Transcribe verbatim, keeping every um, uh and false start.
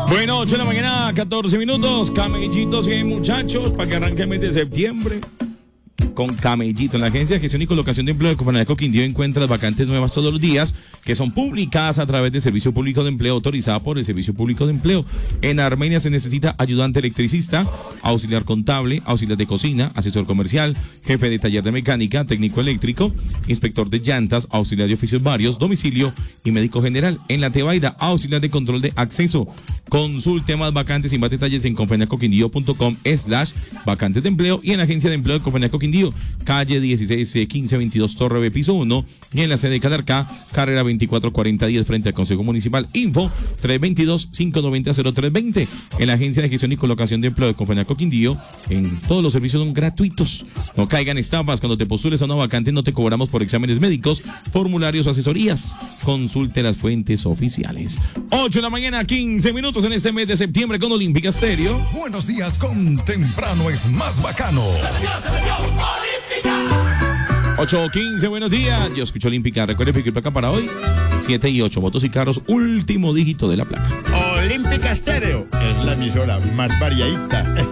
Bueno, ocho de la mañana, catorce minutos. Camellitos y muchachos, para que arranque el mes de septiembre. Con Camellito. En la Agencia de Gestión y Colocación de Empleo de Copenhague Quindío encuentras vacantes nuevas todos los días que son publicadas a través del Servicio Público de Empleo autorizada por el Servicio Público de Empleo. En Armenia se necesita ayudante electricista, auxiliar contable, auxiliar de cocina, asesor comercial, jefe de taller de mecánica, técnico eléctrico, inspector de llantas, auxiliar de oficios varios, domicilio y médico general. En la Tebaida, auxiliar de control de acceso. Consulte más vacantes y más detalles en copenhaguequindío.com slash vacantes de empleo y en la Agencia de Empleo de Copenhague Quindío, calle dieciséis, quince veintidós, Torre B, piso uno, y en la sede de Calarcá, carrera veinticuatro cuarenta diez frente al Consejo Municipal. Info tres dos dos, cinco nueve cero, cero tres dos cero. En la Agencia de Gestión y Colocación de Empleo de Copenhague Quindío, en todos los servicios son gratuitos. No caigan estafas. Cuando te postules a una vacante no te cobramos por exámenes médicos, formularios o asesorías. Consulte las fuentes oficiales. ocho de la mañana, quince minutos en este mes de septiembre con Olímpica Estéreo. Buenos días con Temprano es más bacano. ocho quince, buenos días. Yo escucho Olímpica. Recuerde que placa para hoy, siete y ocho. Motos y carros, último dígito de la placa. Olímpica Estéreo es la emisora más variadita.